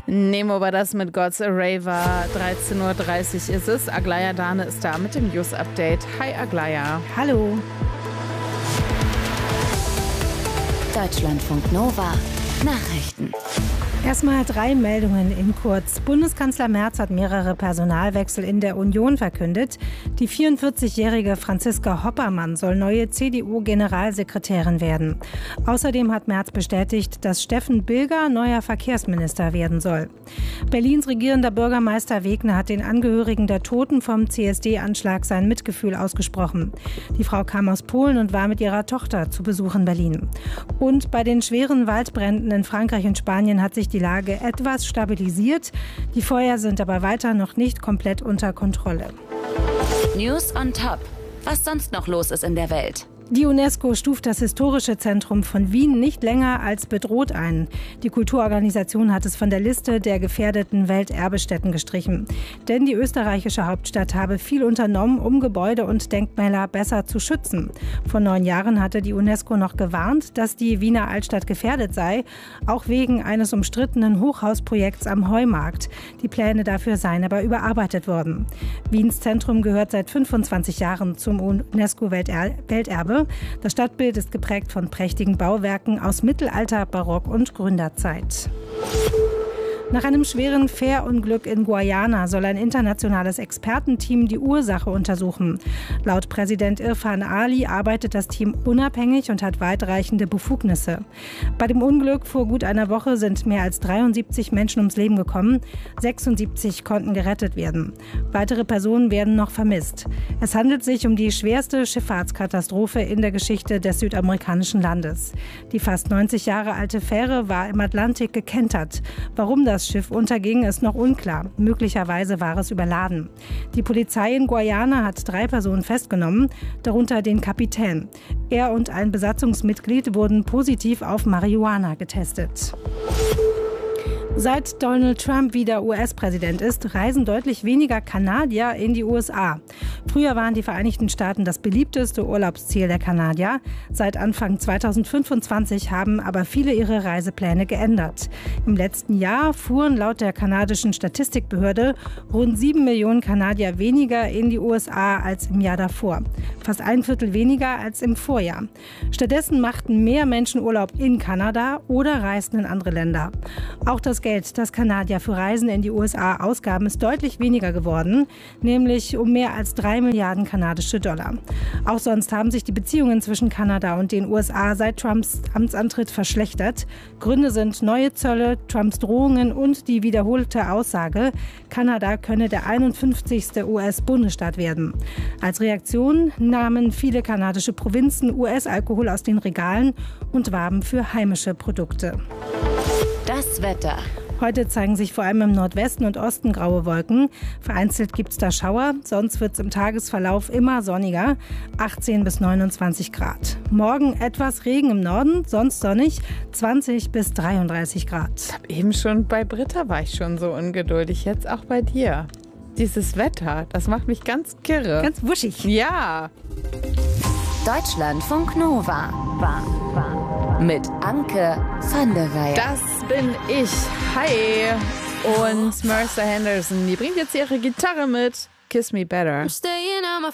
Nemo war das mit God's a Raver. 13:30 Uhr ist es. Aglaya Dane ist da mit dem News-Update. Hi Aglaya. Hallo. Deutschlandfunk Nova Nachrichten. Erstmal 3 Meldungen in kurz. Bundeskanzler Merz hat mehrere Personalwechsel in der Union verkündet. Die 44-jährige Franziska Hoppermann soll neue CDU-Generalsekretärin werden. Außerdem hat Merz bestätigt, dass Steffen Bilger neuer Verkehrsminister werden soll. Berlins regierender Bürgermeister Wegner hat den Angehörigen der Toten vom CSD-Anschlag sein Mitgefühl ausgesprochen. Die Frau kam aus Polen und war mit ihrer Tochter zu Besuch in Berlin. Und bei den schweren Waldbränden in Frankreich und Spanien hat sich die Lage etwas stabilisiert. Die Feuer sind aber weiter noch nicht komplett unter Kontrolle. News on Top. Was sonst noch los ist in der Welt? Die UNESCO stuft das historische Zentrum von Wien nicht länger als bedroht ein. Die Kulturorganisation hat es von der Liste der gefährdeten Welterbestätten gestrichen. Denn die österreichische Hauptstadt habe viel unternommen, um Gebäude und Denkmäler besser zu schützen. Vor 9 Jahren hatte die UNESCO noch gewarnt, dass die Wiener Altstadt gefährdet sei, auch wegen eines umstrittenen Hochhausprojekts am Heumarkt. Die Pläne dafür seien aber überarbeitet worden. Wiens Zentrum gehört seit 25 Jahren zum UNESCO-Welterbe. Das Stadtbild ist geprägt von prächtigen Bauwerken aus Mittelalter, Barock und Gründerzeit. Nach einem schweren Fährunglück in Guyana soll ein internationales Expertenteam die Ursache untersuchen. Laut Präsident Irfan Ali arbeitet das Team unabhängig und hat weitreichende Befugnisse. Bei dem Unglück vor gut einer Woche sind mehr als 73 Menschen ums Leben gekommen. 76 konnten gerettet werden. Weitere Personen werden noch vermisst. Es handelt sich um die schwerste Schifffahrtskatastrophe in der Geschichte des südamerikanischen Landes. Die fast 90 Jahre alte Fähre war im Atlantik gekentert. Warum das Schiff unterging, ist noch unklar. Möglicherweise war es überladen. Die Polizei in Guyana hat 3 Personen festgenommen, darunter den Kapitän. Er und ein Besatzungsmitglied wurden positiv auf Marihuana getestet. Seit Donald Trump wieder US-Präsident ist, reisen deutlich weniger Kanadier in die USA. Früher waren die Vereinigten Staaten das beliebteste Urlaubsziel der Kanadier. Seit Anfang 2025 haben aber viele ihre Reisepläne geändert. Im letzten Jahr fuhren laut der kanadischen Statistikbehörde rund 7 Millionen Kanadier weniger in die USA als im Jahr davor. Fast 1/4 weniger als im Vorjahr. Stattdessen machten mehr Menschen Urlaub in Kanada oder reisten in andere Länder. Auch das Geld, das Kanadier für Reisen in die USA ausgaben, ist deutlich weniger geworden, nämlich um mehr als 3 Milliarden kanadische Dollar. Auch sonst haben sich die Beziehungen zwischen Kanada und den USA seit Trumps Amtsantritt verschlechtert. Gründe sind neue Zölle, Trumps Drohungen und die wiederholte Aussage, Kanada könne der 51. US-Bundesstaat werden. Als Reaktion nahmen viele kanadische Provinzen US-Alkohol aus den Regalen und warben für heimische Produkte. Das Wetter. Heute zeigen sich vor allem im Nordwesten und Osten graue Wolken. Vereinzelt gibt es da Schauer, sonst wird es im Tagesverlauf immer sonniger, 18 bis 29 Grad. Morgen etwas Regen im Norden, sonst sonnig, 20 bis 33 Grad. Eben schon bei Britta war ich schon so ungeduldig, jetzt auch bei dir. Dieses Wetter, das macht mich ganz kirre. Ganz wuschig. Ja. Deutschlandfunk Nova. Mit Anke van der Weyer. Das bin ich. Hi. Und Marissa Henderson, die bringt jetzt ihre Gitarre mit. Kiss Me Better.